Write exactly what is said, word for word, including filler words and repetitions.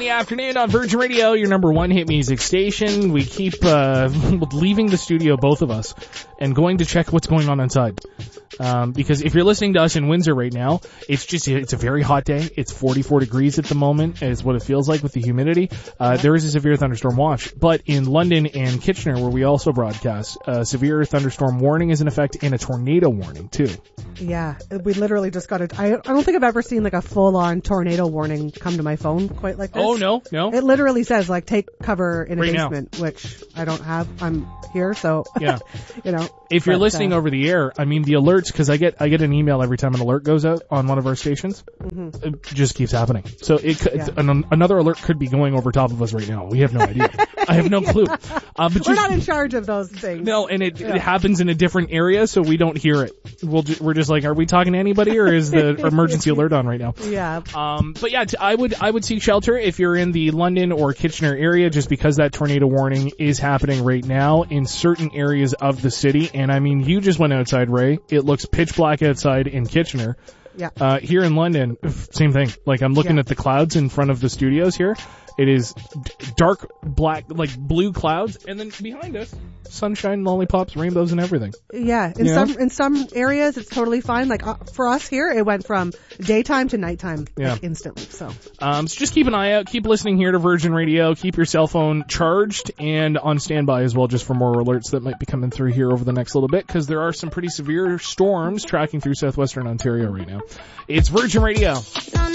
the afternoon on Virgin Radio, your number one hit music station. We keep uh, leaving the studio, both of us, and going to check what's going on inside. Um, because if you're listening to us in Windsor right now, it's just, it's a very hot day. It's forty-four degrees at the moment, is what it feels like with the humidity. Uh, there is a severe thunderstorm watch. But in London and Kitchener, where we also broadcast, a severe thunderstorm warning is in effect and a tornado warning, too. Yeah, we literally just got it. I, I don't think I've ever seen like a full-on tornado warning come to my phone quite like this. Oh, no, no. It literally says, like, take cover in a right basement, now. Which I don't have. I'm here, so, yeah. you know. If you're but, listening uh, over the air, I mean, the alerts, because I get I get an email every time an alert goes out on one of our stations. Mm-hmm. It just keeps happening. So it could, Yeah. an, another alert could be going over top of us right now. We have no idea. I have no clue. Uh, but We're just, not in charge of those things. No, and it, Yeah. it happens in a different area, so we don't hear it. We'll ju- we're just like, are we talking to anybody, or is the emergency alert on right now? Yeah. Um, but yeah, t- I would I would seek shelter if you're in the London or Kitchener area, just because that tornado warning is happening right now in certain areas of the city. And I mean, you just went outside, Ray. It looks pitch black outside in Kitchener. Yeah. Uh, here in London, same thing. Like, I'm looking Yeah. at the clouds in front of the studios here. It is d- dark black, like blue clouds, and then behind us, sunshine, lollipops, rainbows, and everything. Yeah, in You some know? in some areas it's totally fine. Like uh, for us here, it went from daytime to nighttime Yeah. like, instantly. So Um, so just keep an eye out. Keep listening here to Virgin Radio. Keep your cell phone charged and on standby as well, just for more alerts that might be coming through here over the next little bit, because there are some pretty severe storms tracking through southwestern Ontario right now. It's Virgin Radio.